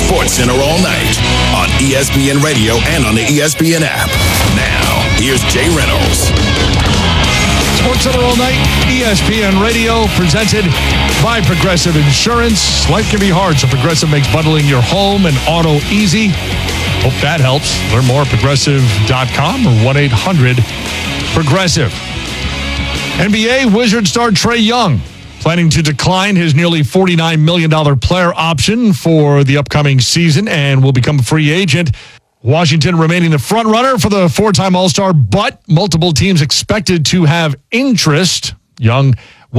SportsCenter all night on ESPN Radio and on the ESPN app. Now, here's Jay Reynolds. SportsCenter all night, ESPN Radio, presented by Progressive Insurance. Life can be hard, so Progressive makes bundling your home and auto easy. Hope that helps. Learn more at Progressive.com or 1-800-PROGRESSIVE. NBA Wizards star Trae Young planning to decline his nearly $49 million player option for the upcoming season and will become a free agent. Washington remaining the front runner for the four-time All-Star, but multiple teams expected to have interest. Young